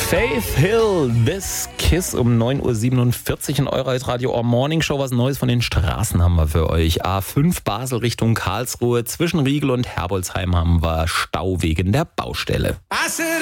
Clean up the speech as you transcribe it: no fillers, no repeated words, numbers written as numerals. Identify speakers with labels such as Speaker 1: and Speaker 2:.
Speaker 1: Faith Hill, This Kiss um 9.47 Uhr in eurer Radio Our Morning Show. Was Neues von den Straßen haben wir für euch. A5 Basel Richtung Karlsruhe. Zwischen Riegel und Herbolzheim haben wir Stau wegen der Baustelle.